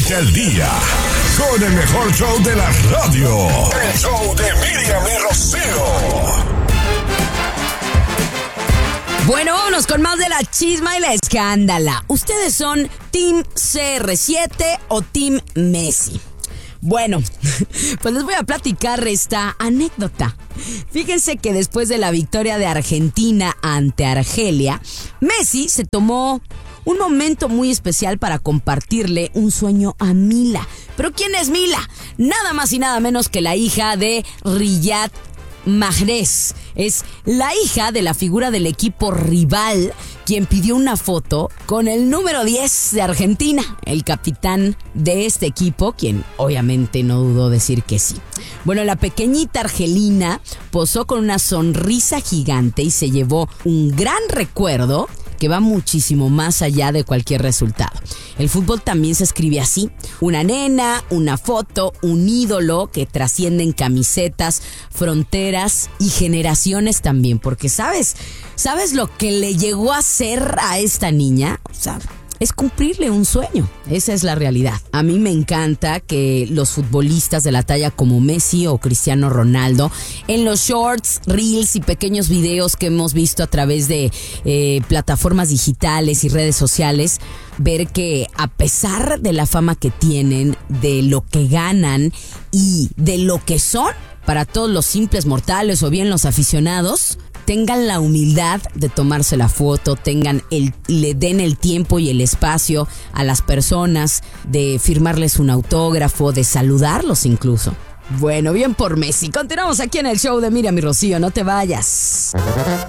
Ponte al día con el mejor show de la radio. El show de Miriam y Rocío. Bueno, vámonos con más de la chisma y la escándala. ¿Ustedes son Team CR7 o Team Messi? Bueno, pues les voy a platicar esta anécdota. Fíjense que después de la victoria de Argentina ante Argelia, Messi se tomó un momento muy especial para compartirle un sueño a Mila. ¿Pero quién es Mila? Nada más y nada menos que la hija de Riyad Mahrez. Es la hija de la figura del equipo rival, quien pidió una foto con el número 10 de Argentina, el capitán de este equipo, quien obviamente no dudó decir que sí. Bueno, la pequeñita argelina posó con una sonrisa gigante y se llevó un gran recuerdo que va muchísimo más allá de cualquier resultado. El fútbol también se escribe así: una nena, una foto, un ídolo que trascienden camisetas, fronteras y generaciones también, porque ¿sabes lo que le llegó a hacer a esta niña? O sea, es cumplirle un sueño. Esa es la realidad. A mí me encanta que los futbolistas de la talla como Messi o Cristiano Ronaldo, en los shorts, reels y pequeños videos que hemos visto a través de plataformas digitales y redes sociales, ver que a pesar de la fama que tienen, de lo que ganan y de lo que son para todos los simples mortales o bien los aficionados, tengan la humildad de tomarse la foto, le den el tiempo y el espacio a las personas, de firmarles un autógrafo, de saludarlos incluso. Bueno, bien por Messi. Continuamos aquí en el show de Miriam y Rocío, no te vayas.